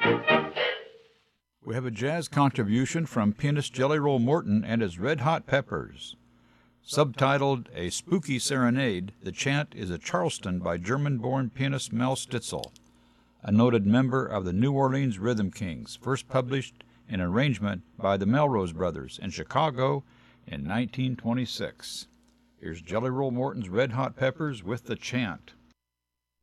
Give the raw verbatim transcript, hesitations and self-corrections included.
We have a jazz contribution from pianist Jelly Roll Morton and his Red Hot Peppers. Subtitled A Spooky Serenade, the chant is a Charleston by German-born pianist Mel Stitzel, a noted member of the New Orleans Rhythm Kings, first published in an arrangement by the Melrose Brothers in Chicago in nineteen twenty-six. Here's Jelly Roll Morton's Red Hot Peppers with the chant.